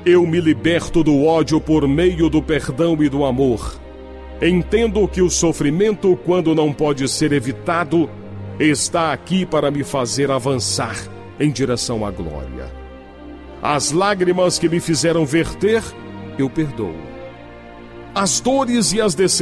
eu me liberto do ódio por meio do perdão e do amor. Entendo que o sofrimento, quando não pode ser evitado, está aqui para me fazer avançar em direção à glória. As lágrimas que me fizeram verter, eu perdoo. As dores e as decepções